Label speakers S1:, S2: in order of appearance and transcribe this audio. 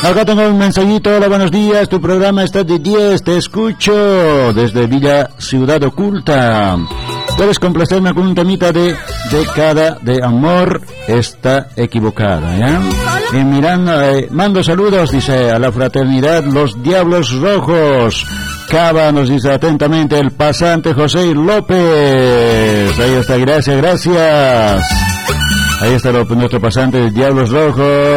S1: Acá tengo un mensajito. Hola, buenos días, tu programa está de 10, te escucho desde Villa Ciudad Oculta. Puedes complacerme con un temita de Década de Amor, está equivocada, ¿ya? Y mirando, mando saludos, dice, a la fraternidad Los Diablos Rojos. Cava, nos dice atentamente el pasante José López. Ahí está, gracias. Ahí está nuestro pasante de Diablos Rojos.